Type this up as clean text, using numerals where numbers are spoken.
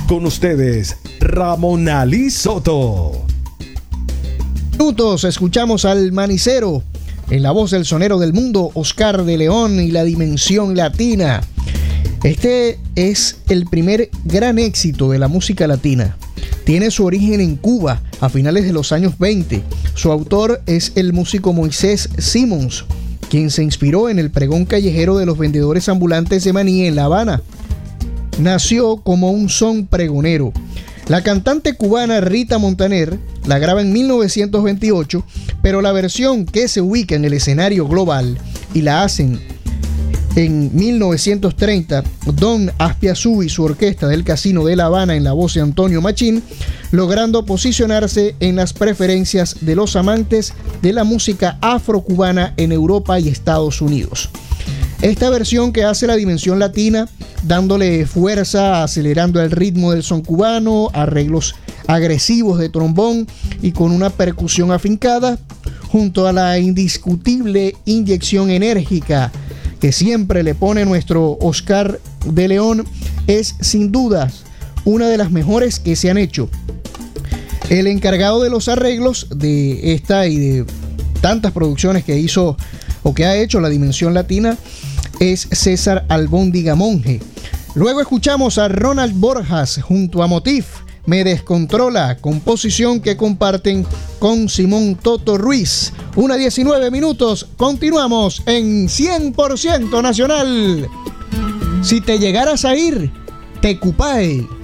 Con ustedes, Ramón Ali Soto. Minutos, escuchamos al Manicero en la voz del sonero del mundo, Oscar de León, y La Dimensión Latina. Este es el primer gran éxito de la música latina. Tiene su origen en Cuba a finales de los años 20. Su autor es el músico Moisés Simons, quien se inspiró en el pregón callejero de los vendedores ambulantes de maní en La Habana. Nació como un son pregonero. La cantante cubana Rita Montaner la graba en 1928, pero la versión que se ubica en el escenario global y la hacen en 1930 Don Aspiazú y su orquesta del Casino de La Habana en la voz de Antonio Machín, logrando posicionarse en las preferencias de los amantes de la música afrocubana en Europa y Estados Unidos. Esta versión que hace La Dimensión Latina, dándole fuerza, acelerando el ritmo del son cubano, arreglos agresivos de trombón y con una percusión afincada, junto a la indiscutible inyección enérgica que siempre le pone nuestro Oscar de León, es sin dudas una de las mejores que se han hecho. El encargado de los arreglos de esta y de tantas producciones que hizo o que ha hecho La Dimensión Latina es César Albóndiga Monge. Luego escuchamos a Ronald Borjas junto a Motif, Me Descontrola, composición que comparten con Simón Toto Ruiz. 1:19 minutos, continuamos en 100% Nacional. Si te llegaras a ir, Tecupae.